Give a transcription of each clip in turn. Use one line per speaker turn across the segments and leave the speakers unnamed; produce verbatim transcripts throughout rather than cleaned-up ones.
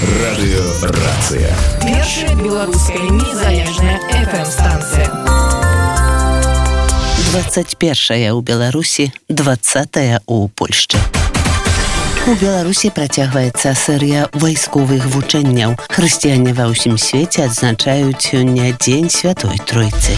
Радыёрацыя.
Першая беларуская незалежная эф эм-станцыя.
двадцать першая ў Беларусі, двадцатая ў Польшчы. У Беларусі працягваецца серыя вайсковых вучэнняў. Хрысціяне ва ўсім свеце адзначаюць сёння Дзень Святой Тройцы.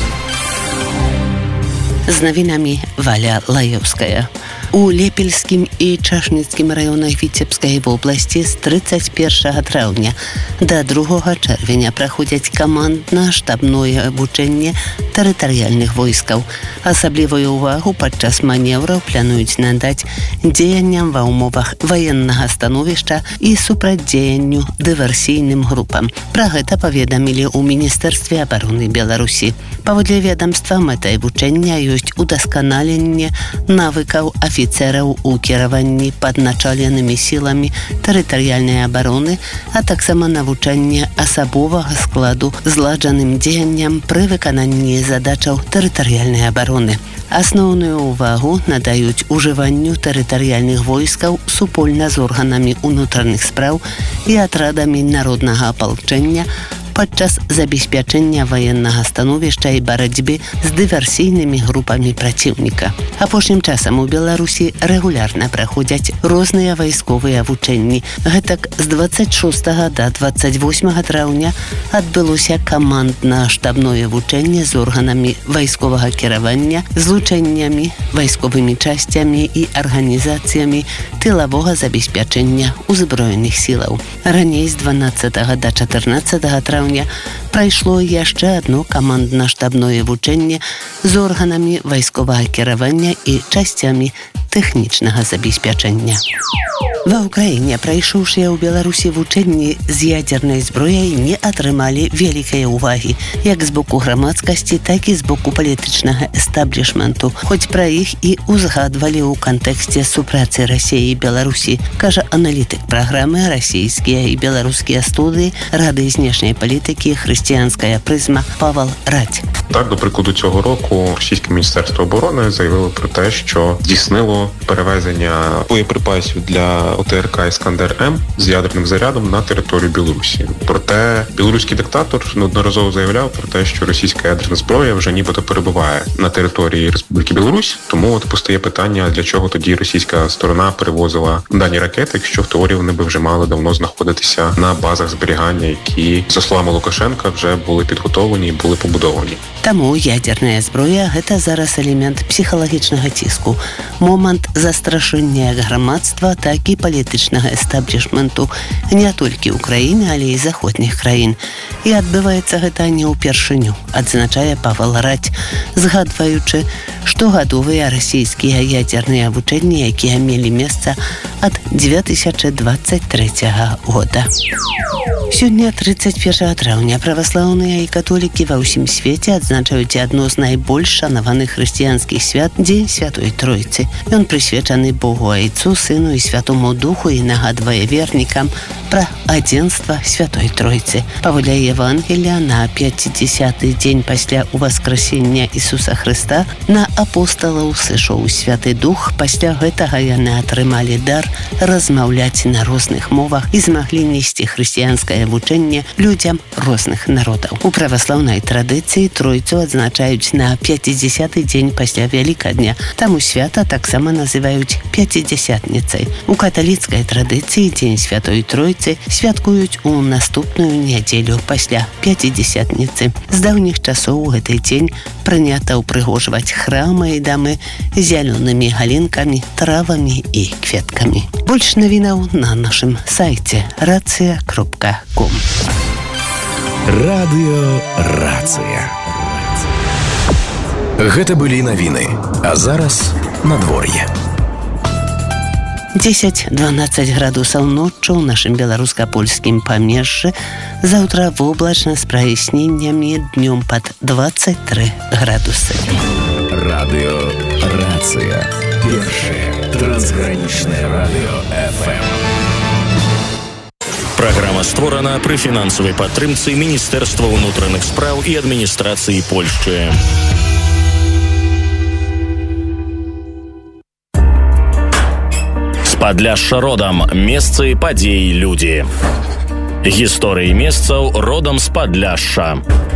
З навінамі Валя Лаеўская. У Лепельскім і Чашніцкім раёнах Віцебскай вобласці з трыццаць першага траўня да другога чэрвеня праходзяць камандна-штабное вучэнне тэрытарыяльных войскаў. Асаблівую ўвагу падчас манеўраў плануюць надаць дзеянням ва ўмовах ваеннага становішча і супрацьдзеянню дыверсійным групам. Пра гэта паведамілі ў Міністэрстве абароны Беларусі. Паводле ведамства, мэтай вучэння ёсць удасканаленне навыкаў афіцэраў у кіраванні падначаленымі сіламі тэрытарыяльнай абароны, а таксама навучанне асабовага складу зладжаным дзеянням пры выкананні задачаў тэрытарыяльнай абароны. Асноўную ўвагу надаюць ужыванню тэрытарыяльных войскаў супольна з органамі ўнутраных спраў і атрадамі народнага апалчэння падчас забеспячэння ваеннага становішча і барацьбы з дыверсійнымі групамі праціўніка. Апошнім часам у Беларусі рэгулярна праходзяць розныя вайсковыя вучэнні. Гэтак з двадцать шостага да двадцать восьмага траўня адбылося камандна-штабное вучэнне з органамі вайсковага кіравання, злучэннямі, вайсковымі часцямі і арганізацыямі тылавога забеспячэння ўзброеных сілаў. Раней з дванаццатага да чатырнаццатага траўня прайшло яшчэ адно камандна-штабное вучэнне з органамі вайсковага кіравання і часцямі тэхнічнага забеспячэння. Ва ўкраіне прайшоўшыя ў Беларусі вучэнні з ядзернай зброяй не атрымалі вялікай увагі як з боку грамадскасці, так і з боку палітычнага эстаблішменту, хоць пра іх і ўзгадвалі ў кантэксце супрацы Расіі і Беларусі, кажа аналітык праграмы «Расійскія і беларускія студыі» Рады знешняй палітики «Християнська призма» Павел Радь.
Так, до прикладу, цього року російське Міністерство оборони заявило про те, що здійснило перевезення боєприпасів для о те ер ка «Іскандер-М» з ядерним зарядом на територію Білорусі. Проте білоруський диктатор неодноразово заявляв про те, що російська ядерна зброя вже нібито перебуває на території Республіки Білорусь. Тому от постає питання, для чого тоді російська сторона перевозила дані ракети, якщо в теорії вони би вже мали давно знаходитися на базах зберігання, які, за словами Лукашенка, вже були підготовлені і були побудовані.
Таму ядерная зброя – гэта зараз элемент псіхалагічнага ціску, момант застрашэння грамадства, так і палітычнага эстаблішменту не толькі Украіны, але і заходніх краін. І адбываецца гэта не ўпершыню, адзначае Павел Радь, згадваючы штогадовыя расійскія ядерныя вучэнні, якія мелі месца ад дзве тысячы дваццаць трэцяга года. Сёння трыццаць першага траўня праваслаўныя і католікі ва ўсім свеце адзначаюць адно з найбольш шанаваных хрысціянскіх свят Дзень Святой Тройцы. Ён прысвечаны Богу Айцу, Сыну і Святому Духу і нагадвае вернікам пра адзінства Святой Тройцы. Паводле Евангелія, на пяцідзясяты дзень пасля уваскрасення Ісуса Хрыста на апосталаў сышоў Святы Дух. Пасля гэтага яны атрымалі дар размаўляць на розных мовах і змаглі несці хрысціянскае вучэнне людзям розных народаў. У праваслаўнай традыцыі Тройцу адзначаюць на пяцідзясяты дзень пасля Вялікадня. Таму свята таксама называюць пяцідзясятніцай. У каталіцкай традыцыі Дзень Святой Тройцы святкуюць у наступную нядзелю пасля пяцідзясятніцы. З даўніх часоў у гэты дзень прынята ўпрыгожваць храмы і дамы зялёнымі галінкамі, травамі і кветкамі. Больш навінаў на нашым сайце рацыя кропка ком.
Радыёрацыя. Гэта былі навіны, а зараз надвор'е.
дзесяць-дванаццаць градусаў ноччу ў нашым беларуска-польскім памежжы. Заўтра воблачна з праясненнямі, днём пад дваццаць тры градусы.
Радыёрацыя. Першае трансгранічнае радыё эф эм.
Праграма створана пры фінансавай падтрымцы Міністэрства ўнутраных спраў і адміністрацыі Польшчы. З Падляшша родам. Месцы, падзеі, людзі. Гісторыі месцаў родам з Падляшша.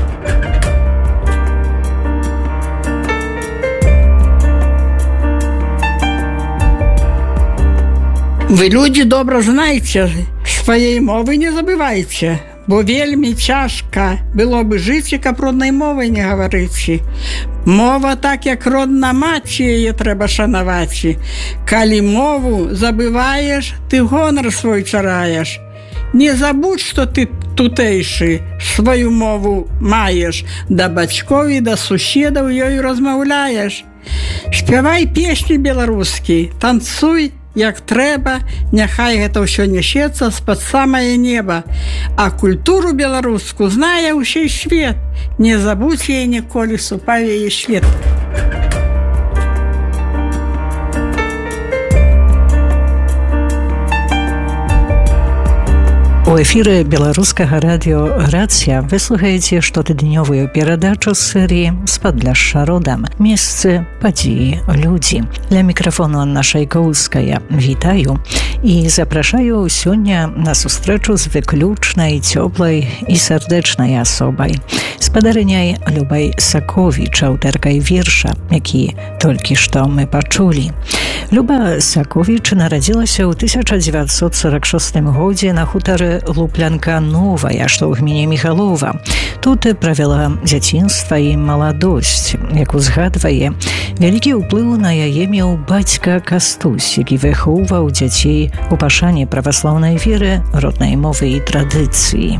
Вы, люди, добра знаеце, сваёй мовы не забывайце, бо вельмі цяжка было бы жыць, каб роднай мовай не гаварыць. Мова так, як родна маці, яе трэба шанаваць. Калі мову забываеш, ты гонар свой чараеш. Не забудь, што ты тутэйшы, сваю мову маеш, да бацькоў і да суседаў ёю размаўляеш. Спявай песні беларускі, танцуй, як трэба, няхай гэта ўсё нясецца з-пад самае неба. А культуру беларуску знае ўсей свет. Не забудь яе ніколі, ступай яе свет.
У эфіры беларускага радыё «Рацыя» вы слухаеце штотыднёвую перадачу з серыі «З Падляшша родам». Месцы, падзеі, людзі. Ля мікрафону Анна Шайкоўская. Вітаю і запрашаю сёння на сустрэчу з выключнай, цёплай і сардэчнай асобай. Спадарыняй Любай Саковіч, аўтаркай верша, які толькі што мы пачулі. Люба Саковіч нарадзілася ў тысяча дзевяцьсот сорок шостым годзе на хутары Луплянка Новая, што ў гміне Міхалова. Тут правяла дзяцінства і маладосць. Як узгадвае, вялікі ўплыў на яе меў бацька Кастусь, які выхоўваў дзяцей у пашане праваслаўнай веры, роднай мовы і традыцыі.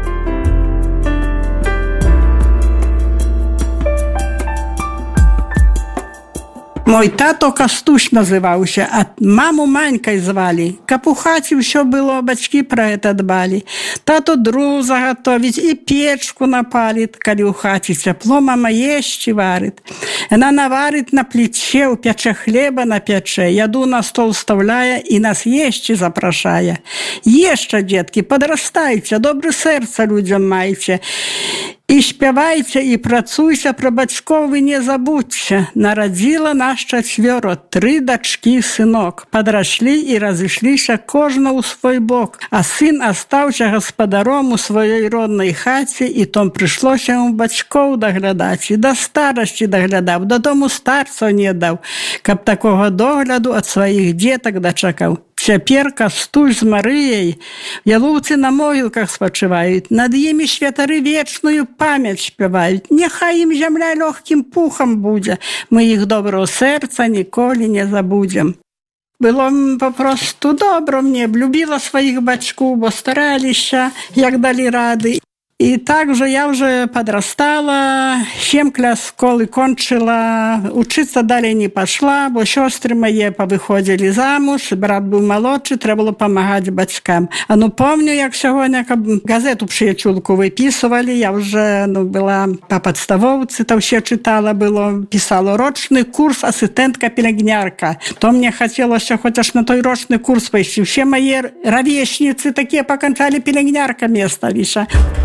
Мой тато Кастусь называўся, а маму Манькай звалі. Каб у хаце ўсё было, бацькі пра гэта дбалі. Тато дров загатовіць і печку напаліць. Калі ў хаце цяпло, мама есці варыць. Яна наварыць на пліце, упячэ хлеба на пячэ, яду на стол вставляе і нас есці запрашае. Ешча, дзеткі, падрастайце, добры сэрца людзям майце. І спявайце, і працуйся, пра бацькоў вы не забудзьце. Нарадзіла наш чацвёра, тры дачкі, сынок. Падраслі і разышліся кожна ў свой бок. А сын астаўся гаспадаром у сваёй роднай хаце, і том прыйшлося яму бацькоў даглядаць. І да старасці даглядаў, дадому старцаў не даў, каб такога догляду ад сваіх дзетак дачакаў. Цяпер Кастусь з Марыяй ялоўцы на могілках спачываюць, над імі святары вечную памяць спяваюць. Няхай ім зямля лёгкім пухам будзе, мы іх доброго сэрца ніколі не забудзем. Было папросту добра мне, любіла сваіх бацькоў, бо стараліся, як далі рады. І так же я вже подрастала, сем клас школы кончила, учиться далей не пошла, бо сестры мои повыходили замуж, брат был молодший, треба было помогать батькам. А ну помню, як сьогодні газету «Приячулку» виписували, я вже ну, була по подставовці, то все читала, було, писала рочний курс асистентка-пілігнярка. То мне хотілося хоч на той рочний курс пойти. Все мої ровесниці такі покончали пілігнярками осталися.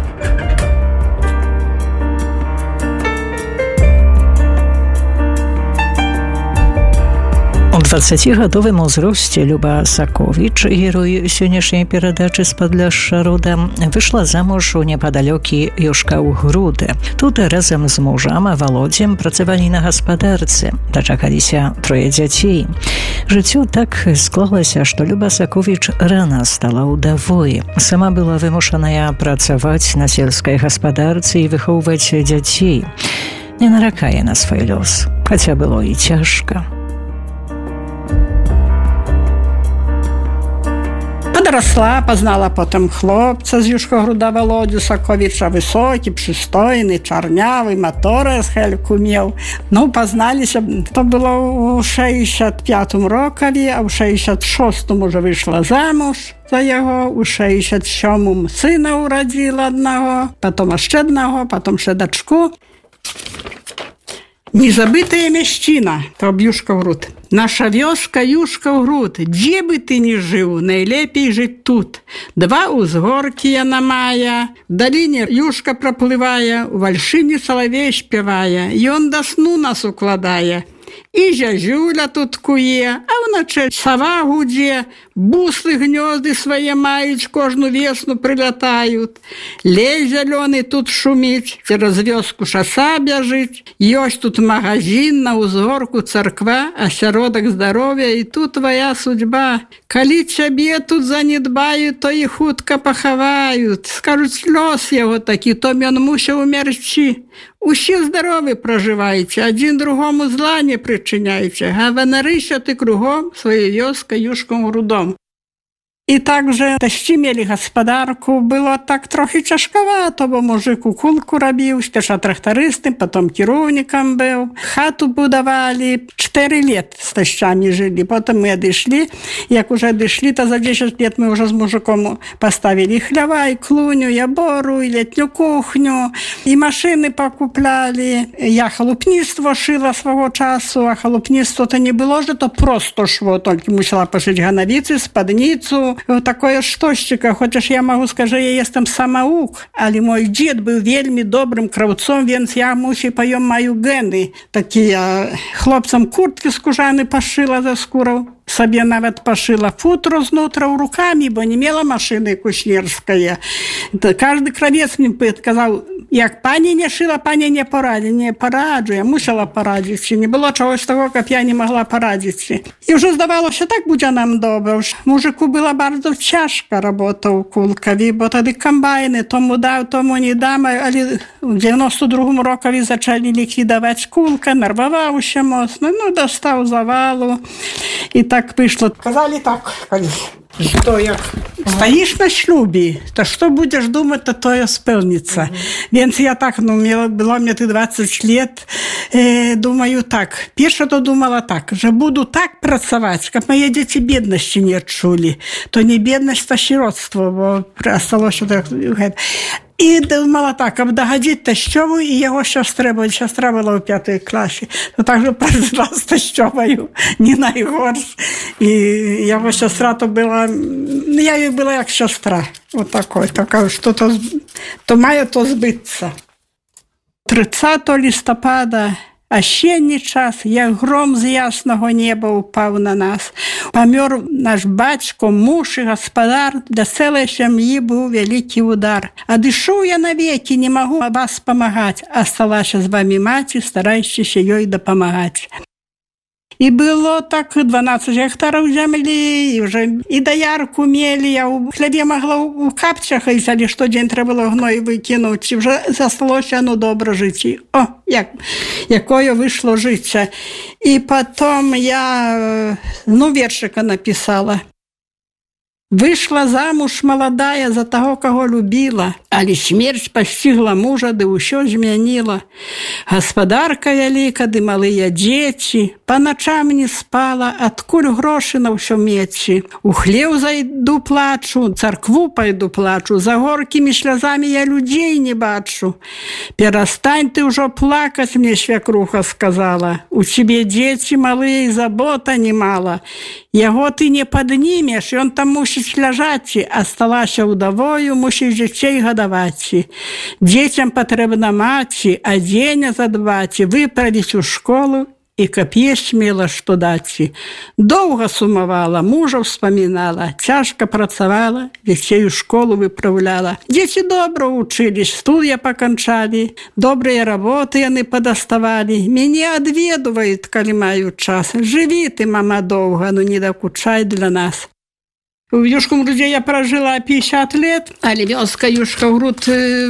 У дваццацігадовым узросце Люба Саковіч, герой сённяшняй перадачы з Падляшша родам, выйшла замуж у непадалёкі Юшкаў-Груды. Тут разам з мужам Володзем працавалі на гаспадарцы, дачакаліся трое дзяцей. Жыццё так склалася, што Люба Саковіч рана стала ўдавой. Сама была вымушаная працаваць на сельскай гаспадарцы і выхоўваць дзяцей. Не наракае на свой лёс, хаця было і цяжка.
Подросла, познала потом хлопца з Юшкагруда Володю Саковіча, высокі, прыстойны, чарнявы, маторы з хельку меў. Ну, пазналіся, то было ў шэсцьдзесят пятым рокаве, а ў шэсцьдесят шостым уже выйшла замуж за яго, у шэсцьдесят сёмым сына ўрадзіла аднаго, потом яшчэ аднаго, потом яшчэ дачку. Незабытая мясціна, то б Юшкагруд. Наша вёска Юшкагруд, дзе бы ты ни жыў, найлепей жыць тут. Два узгоркі яна мае, в даліне юшка праплывае, у вальшыні салавей спявае, ён да сну нас укладае. і зязюля тут куе, а ўначы сава гудзе, буслы гнёзды свае маюць, кожну весну прылятаюць. Лес зялёны тут шуміць, цераз вёску шаса бяжыць. Ёсць тут магазин, на ўзгорку царква, асяродак здароўя, і тут твая судьба. Калі цябе тут занедбаюць, то і хутка пахаваюць. Скажуць, лёс яго такі, то ён мусіў умерці. Усе здаровы пражываеце, адзін другому зла не прычыняеце. Гаванарыся ты кругом сваёй вёскай юшкам грудом. І так же тасці мелі гаспадарку, было так трохі цяжкавата, бо мужик у кулку рабіў, спяша трактарыстым, потом кіроўнікам быў. Хату будавалі, чатыры лет з тасцямі жылі, потым мы адышлі. Як уже адышлі, то за дзесяць лет мы уже з мужиком поставілі хлява, і клуню, і абору, і летню кухню, і машыны пакуплялі. Я халупніцтво шыла свого часу, а халупніцтво то не было же, то просто шво, толькі мусіла пашыць ганавіцы, спадніцу, такое штосчика, хочаш я магу скажу, я jestem самаук, але мой дзед быў вельмі добрым краўцом, więc я мусі паём маю гены. Такія хлопцам курткі скужаны пашыла за скураў. Сабе нават пашыла футро знутраў рукамі, бо не мела машыны кушнерская. Кажды кравец мне казаў, як пані не шыла, пані не порадзі. Не параджу, я мусіла парадзіць. Не было чагось таго, каб я не могла парадзіць. І ўжо здавалося, так будзе нам добра. Мужику была bardzo цяжка работа ў Кулкаві, бо тады камбайны, тому даў, тому не дам, але ў дзевяносто другому рокаві зачалі ліквідаваць Кулка, нарваваўся моцна, ну, дастаў завалу. І так вышло. Казали так, что як стоишь на шлюбе, то что будешь думать, то тое спэлніцца. Więc я так, ну, было мне ты двадцать лет, э, думаю так. Перша то думала так, że буду так працаваць, каб мои дзеці беднасці не адчулі. То не беднасць, то сіротство, бо асталося так. І думала так, каб дагадзіць тасцёву і яго сястрэ, бо сястра была ў пятай класе. То так же пражыла з тасцёваю, не найгорш. І яго сястра то была, я ёй была як сястра. Вот такой, такая, что то, то мае то збыцца. тридцатого лістапада асенні час, як гром з яснага неба упаў на нас. Памёр наш бацько, муж і гаспадар, для цэлай сям'і быў вялікі удар. Адышоў я навекі, не магу вас памагаць, асталася з вамі маці, старайцеся ёй дапамагаць. І было так дванаццаць гектараў зямлі, і уже і даярку мелі, я ў хлябе магла ў капцях, але штодзень трэба было гной выкінуць, і вже засталося ну добра жыць. О, як, якое выйшло жыцця. І потом я, ну, вершыка напісала. Вышла замуж маладая за таго, каго любіла, але смерць пасцігла мужа, ды ўсё змяніла. Гаспадарка вяліка, ды малыя дзеці, па начам не спала, адкуль грошы на ўсё меці. У хлеў зайду плачу, царкву пайду плачу, за горкімі слязамі я людзей не бачу. Перастань ты ўжо плакаць, мне свякруха сказала. У цябе дзеці малыя, забота немала. Яго ты не паднімеш, ён там мусіць ляжаць, асталася ўдавою, мусіць дзяцей гадаваць. Дзецям патрэбна маці, адзення задбаць, выправіць у школу, і каб есць мела што даць. Доўга сумавала, мужа ўспамінала, цяжка працавала, дзяцей у школу выпраўляла. Дзеці добра вучыліся, студыя паканчалі, добрыя работы яны падаставалі. Мяне адведваюць, калі маюць час. Жыві ты, мама, доўга, ну не дакучай для нас. У Юшкам-Груdzie я прожила пятьдесят лет, але вёска Юшка-Груд,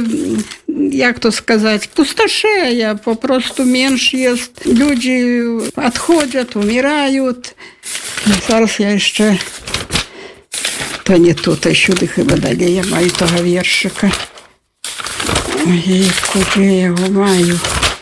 як то сказать, пустошея, попросту менш есть. Люди отходят, умирают. Зараз я еще... То не тут, а сюди хіба далі я маю того вершика. Ой, куди я його маю.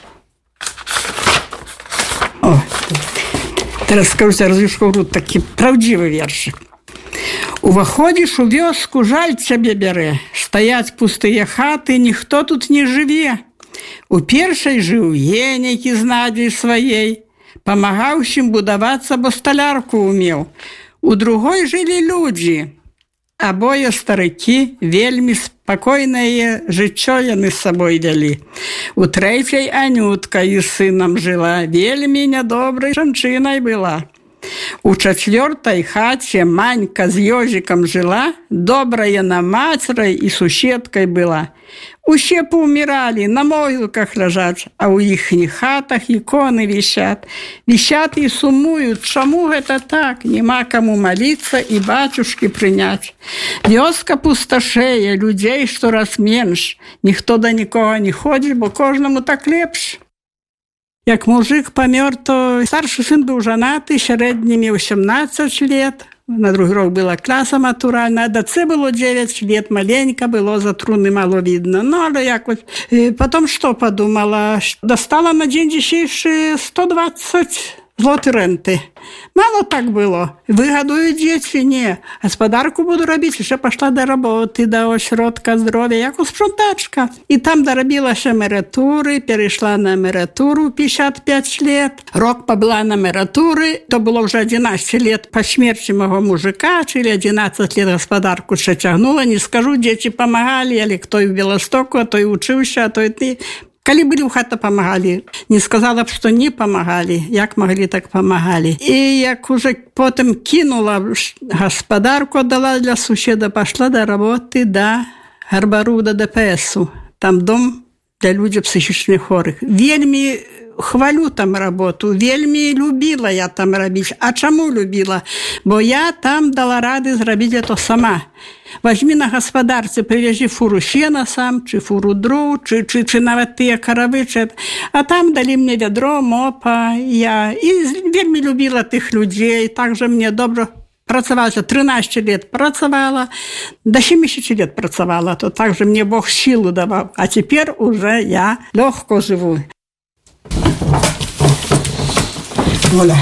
О, зараз скажу, зараз Юшка-Груд такий правдивий вершик. Уваходзіш у вёску, жаль цябе бярэ. Стаяць пустыя хаты, ніхто тут не жыве. У першай жыў енейкі з надзей сваей. Памагаў усім будавацца, бо сталярку умеў. У другой жылі людзі. Абое старыкі вельмі спакойнае жыццё яны з сабой вялі. У трэцяй Анютка і сынам жыла, вельмі нядобрай жанчынай была. У чацвёртай хаце Манька з ёжикам жыла, добрая на мацрай і суседкай была. Усе паўміралі, на могілках ляжаць, а ў іхніх хатах іконы вісят. Вісят і сумуюць, чаму гэта так? Нема каму маліцца і бацюшкі прыняць. Вёска пусташэе, людзей штораз менш. Ніхто да нікога не ходзіць, бо кожнаму так лепш. Як мужик памёр, то старшы сын быў жанаты, сярэдні меў сямнаццаць лет. На другі рок была класа матуральная, дачцэ было девять лет, маленька было, за труны мало видно. Ну, але якось. Потом что подумала? Достала на день dzisiejszy сто двадцать злоты ренты. Мало так было. Выгадують дзеці? Не. Гаспадарку буду рабіць. Яшчэ пашла да работы, да осродка здоров'я, як у спрунтачка. І там дарабілася эмературы, перейшла на эмературу пятьдесят пять лет. Рок пабыла на эмературы, то было уже одиннадцать лет по смерти моего мужика, czyli одиннадцать лет гаспадарку ще тягнула. Не скажу, дзеці помагали, але кто і в Белостоку, а то і учыўся, а то і ты. Калі былі ў хата памагалі, не сказала б, што не памагалі, як маглі, так памагалі. І як уже потым кінула гаспадарку, аддала для суседа, пашла да работы да Гарбару, да ДПСу. Там дом для людзей психічных хворых. Вельмі хвалю там работу, вельмі любіла я там рабіць. А чаму любіла? Бо я там дала рады зрабіць это сама. Возьми на гаспадарцы, привяжи фуру сена сам, чи фуру дров, чи, чи, чи нават тыя каравы. А там далі мне вядро, мопа, я. І вельмі любіла тых людзей, так же мне добра працавала. тринадцать лет працавала, до семьдесят лет працавала, то так же мне Бог силу давал. А теперь уже я легко живу. Оля,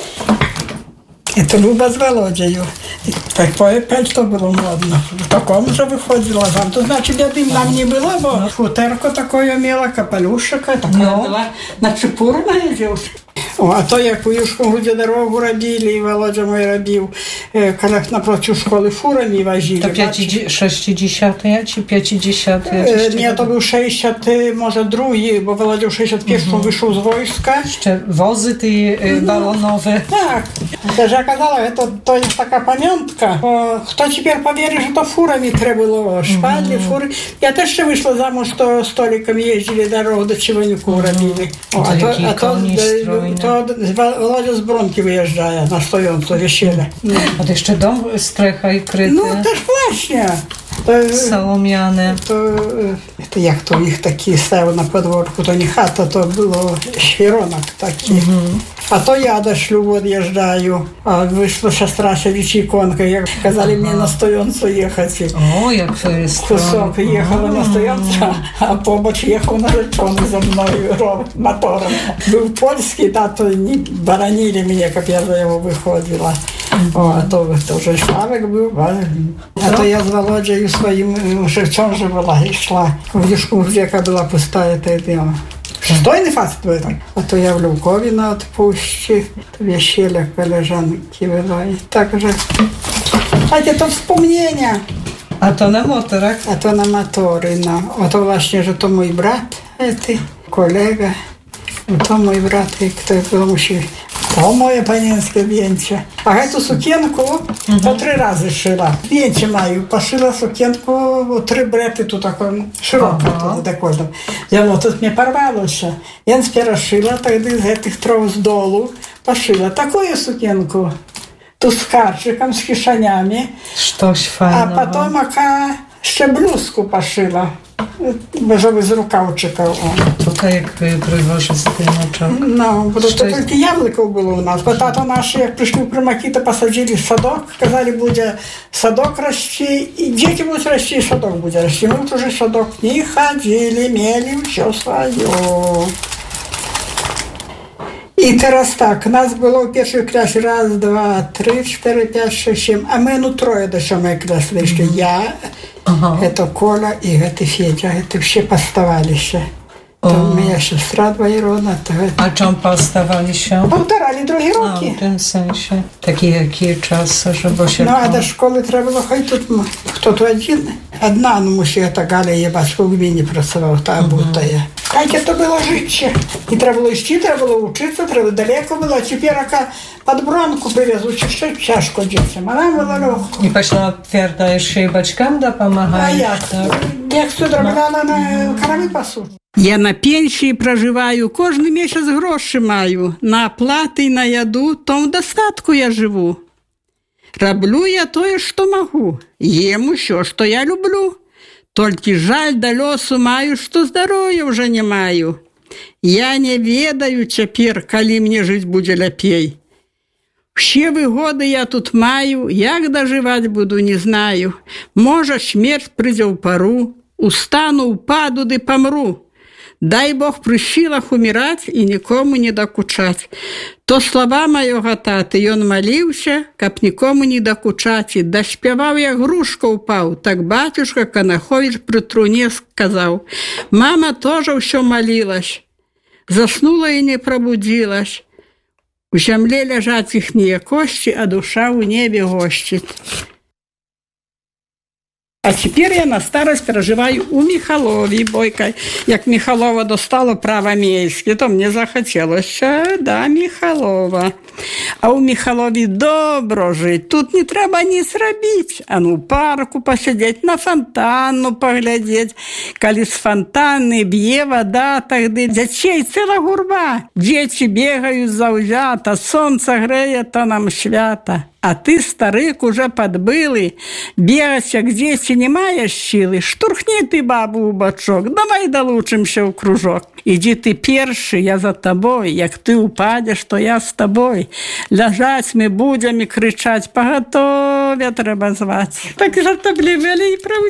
это Люба с Володею. Такое пальто было модно. В таком же выходила вам. То значит, беды нам не было, бо футерку такое мела, капелюшек, такая no. была начепурная девушка. О, а то як у Юшку дорогу робили, и Володя мой робил, когда напротив школы фурами возили.
To шестидесятые czy pięćdziesiąte?
Nie, to był sześćdziesiąty, może drugi, bo Володя w sześćdziesiątym pierwszym mm-hmm. wyszł z wojska.
Jeszcze wozy te balonowe.
Tak. Też ja kazała, to, to jest taka pamiątka. Bo kto теперь powieri, że to furami trzeba było, szpadli, mm-hmm. fury. Ja też się wyszła zamąż, to stolikami jeździli drogę do Ciwoniku mm-hmm. robili. O, a to, a to, to Володя z Bronki wyjeżdżaja na stojąco wesiele.
No. A to jeszcze dom, strecha i kryty.
No też właśnie. To,
Sałomiane.
To, to jak to ich taki stał na podwórku, to nie chata, to było świeronak taki. Mm-hmm. A to ja do ślubu odjeżdżаю, a wyszła siostra siedzieć ikonkę, jak kazali mnie na stojąco jechać.
O, jak to jest.
Kusok jechała na stojąco, a pobocz jechał narzeczony ze mną motorem. Był polski, tato nie baranili mnie, jak ja za jego wychodziła. O, a to, to już Sławek był, a to ja z Володей swoim, że w ciąży była i szła. W Juszku wieka była pustaja, to ja. Przystojny facet był tak. A to ja w Lukowie na odpuści, to wesiele koleżanki była i także. A to wspomnienia.
A to na motorach?
A to na motory, no. O to właśnie, że to mój brat, ty, kolega. To mój brat, który musi... O, moje panieńskie zdjęcie. A эту sukienku mm-hmm. to trzy razy szyła. Zdjęcie mają. Poszyła sukienku, trzy brety tu taką szeroką to dekładam. Ja no to mnie porwało się. Więc pierwsza szyła, wtedy z tych troch z dolu poszyła taką sukienku. Tu z karczykiem, z kieszeniami.
Coś fajnego.
A potem jaka jeszcze bluzku poszyła. Żeby z rukawczyka.
Tutaj jak prywoszy z tym oczom.
No, bo to tylko jabłko było u nas. Bo tato nasze, jak przyszli prymaki, to posadzili sadok. Kazali, będzie sadok расти, i dzieci будут расти, i sadok będzie расти. My już sadok nie chodzili, mieli все swoje. I teraz tak, nas było w pierwszej klasie raz, dwa, trzy, cztery, pięć, sześć, siedem, a my no troje do siódmej klasy wyszli. Ja, Aha. to Kola i to Федя, to все поставали się. To moja siostra dwojerodna. To...
A czym postawali się?
Powtarali drugie roki.
No, w tym sensie. Takie jakie czasy, żeby się...
No, a do szkoły trzeba było choć тут, хто то один. Одна, ну, мусила так Галя, я бачу, в гміні працював, та будто я. Яке то було життя. І треба було йти, треба було вчитися, треба далеко було. А тепер, яка під бронку привезуть, що тяжко дітям, а нам було легко.
І пішла твердо, ще й батькам допомагає.
А як? Як все дробляла на корови пасуть. Я на пенсії проживаю, кожен місяць гроші маю. На оплати і на яду, то в достатку я живу. Роблю я тое, що можу. Ем усё, що я люблю. Толькі жаль да лёсу маю, што здароўя ўжо не маю. Я не ведаю цяпер, калі мне жыць будзе лепей. Усе выгоды я тут маю, як дажываць буду, не знаю. Можа, смерць прыйдзе ў пару, устану, упаду ды памру. Дай Бог пры сілах уміраць і нікому не дакучаць. То слова маёга таты, ён маліўся, каб нікому не дакучаць, і даспяваў, як грушка ўпаў. Так бацюшка Канаховіч пры труне сказаў. Мама тоже ўсё малілась. Заснула і не прабудзілась. У зямле ляжаць іхнія косці, а душа ў небе госціць. А теперь я на старость проживаю у Михалові, бойка. Як Михалова достала право мейське, то мне захотелось, да, Михалова. А у Михалові добро жить, тут не треба ніц робити. А ну, парку посидеть, на фонтанну поглядеть. Коли з фонтанни б'є вода, тогда дітей ціла гурба. Діти бігають завзято, сонце греє, то нам свято. А ты, старик, уже подбылый, бегать, як дети, не маешь силы, штурхни ты бабу у бочок, давай долучимся в кружок. Иди ты перший, я за тобой, як ты упадешь, то я с тобой. Лежать мы будем и кричать, поготове треба звать. Так жартоблівели і правдиві.